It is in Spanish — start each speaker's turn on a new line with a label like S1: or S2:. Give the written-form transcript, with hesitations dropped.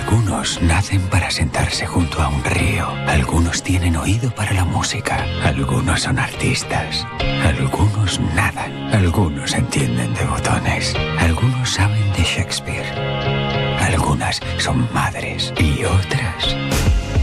S1: Algunos nacen para sentarse junto a un río. Algunos tienen oído para la música. Algunos son artistas. Algunos nadan. Algunos entienden de botones. Algunos saben de Shakespeare. Algunas son madres y otras